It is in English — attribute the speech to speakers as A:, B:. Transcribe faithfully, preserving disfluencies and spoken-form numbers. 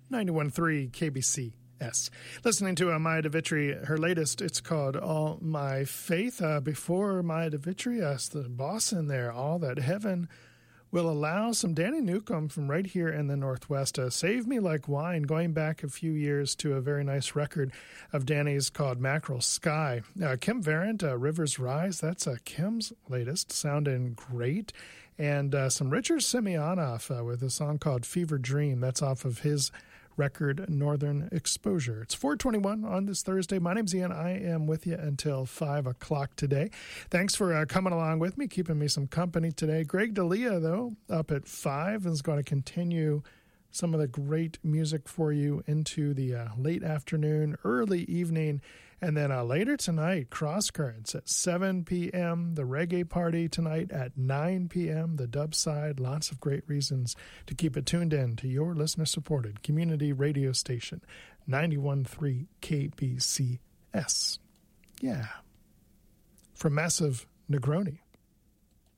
A: ninety-one point three K B C S. Listening to uh, Maya DeVitri, her latest, it's called All My Faith. Uh, before Maya DeVitri, uh, the boss in there, All That Heaven Will Allow. Some Danny Newcomb from right here in the Northwest. Uh, Save Me Like Wine, going back a few years to a very nice record of Danny's called Mackerel Sky. Uh, Kim Variant, uh, Rivers Rise, that's uh, Kim's latest, sounding great. And uh, some Richard Semyonoff uh, with a song called Fever Dream. That's off of his record Northern Exposure. It's four twenty-one on this Thursday. My name's Ian. I am with you until five o'clock today. Thanks for uh, coming along with me, keeping me some company today. Greg D'Elia, though, up at five, is going to continue some of the great music for you into the uh, late afternoon, early evening, and then uh, later tonight, Cross Currents at seven p.m., the reggae party tonight at nine p.m., the dub side. Lots of great reasons to keep it tuned in to your listener-supported community radio station, ninety-one point three K B C S. Yeah. From Massive Negroni.